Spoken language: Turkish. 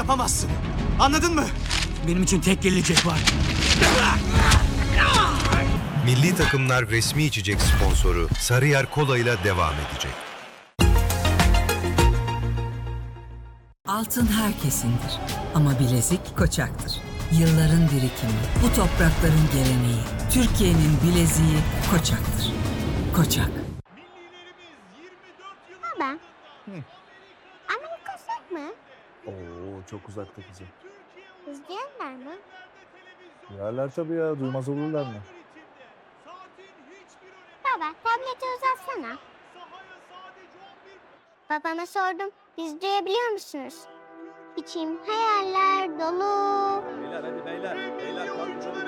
yapamazsın. Anladın mı? Benim için tek gelecek var. Milli takımlar resmi içecek sponsoru Sarıyer Kola ile devam edecek. Altın herkesindir ama bilezik Koçak'tır. Yılların birikimi, bu toprakların geleneği, Türkiye'nin bileziği Koçak'tır. Koçak. Baba. Amerika uzak mı? Oo, çok uzakta kızım. İzleyenler mi? Yerler tabii ya, duymaz olurlar mı? Baba tableti uzatsana. Babama sordum. Biz duyabiliyor musunuz? İçim hayaller dolu. Beyler hadi beyler.